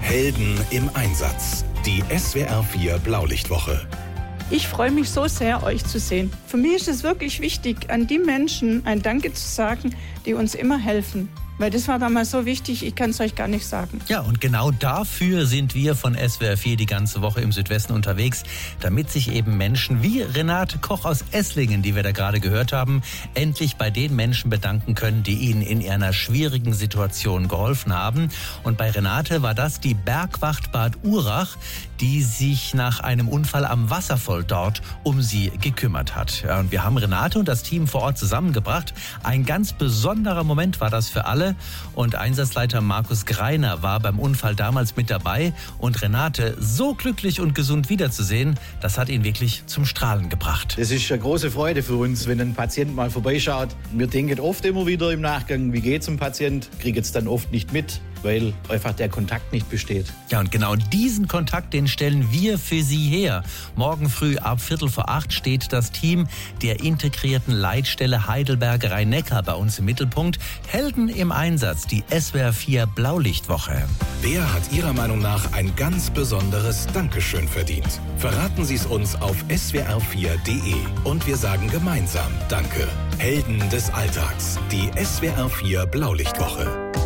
Helden im Einsatz. Die SWR 4 Blaulichtwoche. Ich freue mich so sehr, euch zu sehen. Für mich ist es wirklich wichtig, an die Menschen ein Danke zu sagen, die uns immer helfen. Weil das war damals so wichtig, ich kann es euch gar nicht sagen. Ja, und genau dafür sind wir von SWR 4 die ganze Woche im Südwesten unterwegs, damit sich eben Menschen wie Renate Koch aus Esslingen, die wir da gerade gehört haben, endlich bei den Menschen bedanken können, die ihnen in einer schwierigen Situation geholfen haben. Und bei Renate war das die Bergwacht Bad Urach, die sich nach einem Unfall am Wasserfall dort um sie gekümmert hat. Ja, und wir haben Renate und das Team vor Ort zusammengebracht. Ein ganz besonderer Moment war das für alle. Und Einsatzleiter Markus Greiner war beim Unfall damals mit dabei. Und Renate so glücklich und gesund wiederzusehen, das hat ihn wirklich zum Strahlen gebracht. Es ist eine große Freude für uns, wenn ein Patient mal vorbeischaut. Wir denken oft immer wieder im Nachgang, wie geht's dem Patient? Kriegen es dann oft nicht mit, weil einfach der Kontakt nicht besteht. Ja, und genau diesen Kontakt, den stellen wir für Sie her. Morgen früh ab 7:45 steht das Team der integrierten Leitstelle Heidelberg Rhein-Neckar bei uns im Mittelpunkt. Helden im Einsatz, die SWR 4 Blaulichtwoche. Wer hat Ihrer Meinung nach ein ganz besonderes Dankeschön verdient? Verraten Sie es uns auf swr4.de. Und wir sagen gemeinsam Danke. Helden des Alltags, die SWR 4 Blaulichtwoche.